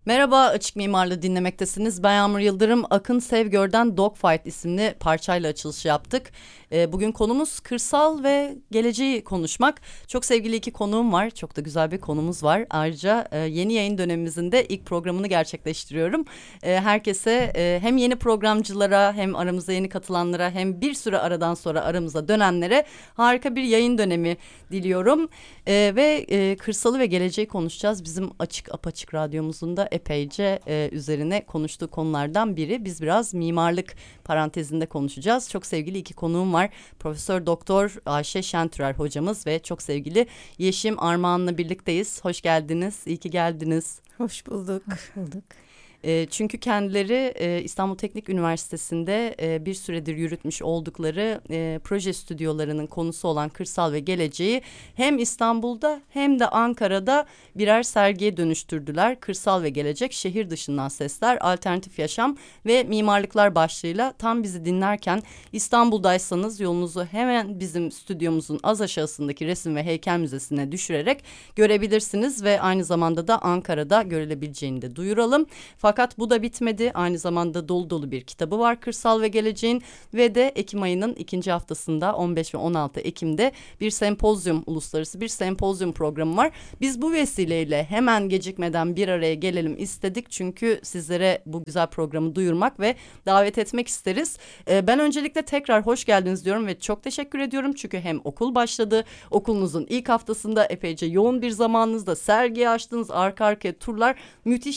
Merhaba, Açık Mimarlı dinlemektesiniz. Ben Yağmur Yıldırım. Akın Sevgör'den Dogfight isimli parçayla açılış yaptık. Bugün konumuz kırsal ve geleceği konuşmak. Çok sevgili iki konuğum var. Çok da güzel bir konumuz var. Ayrıca yeni yayın dönemimizin de ilk programını gerçekleştiriyorum. Herkese hem yeni programcılara hem aramıza yeni katılanlara hem bir süre aradan sonra aramıza dönenlere harika bir yayın dönemi diliyorum. Kırsalı ve geleceği konuşacağız. Bizim Açık Apaçık radyomuzun da epeyce üzerine konuştuğu konulardan biri. Biz biraz mimarlık parantezinde konuşacağız. Çok sevgili iki konuğum var. Profesör Doktor Ayşe Şentürer hocamız ve çok sevgili Yeşim Armağan'la birlikteyiz. Hoş geldiniz. İyi ki geldiniz. Hoş bulduk. Hoş bulduk. Çünkü kendileri İstanbul Teknik Üniversitesi'nde bir süredir yürütmüş oldukları proje stüdyolarının konusu olan kırsal ve geleceği hem İstanbul'da hem de Ankara'da birer sergiye dönüştürdüler. Kırsal ve Gelecek, Şehir Dışından Sesler, Alternatif Yaşam ve Mimarlıklar başlığıyla tam bizi dinlerken İstanbul'daysanız yolunuzu hemen bizim stüdyomuzun az aşağısındaki Resim ve Heykel Müzesi'ne düşürerek görebilirsiniz ve aynı zamanda da Ankara'da görülebileceğini de duyuralım. Fakat bu da bitmedi. Aynı zamanda dolu dolu bir kitabı var Kırsal ve Geleceğin ve de Ekim ayının ikinci haftasında 15 ve 16 Ekim'de bir sempozyum, uluslararası bir sempozyum programı var. Biz bu vesileyle hemen gecikmeden bir araya gelelim istedik. Çünkü sizlere bu güzel programı duyurmak ve davet etmek isteriz. Ben öncelikle tekrar hoş geldiniz diyorum ve çok teşekkür ediyorum. Çünkü hem okul başladı, okulunuzun ilk haftasında epeyce yoğun bir zamanınızda sergiye açtınız, arka arkaya turlar, müthiş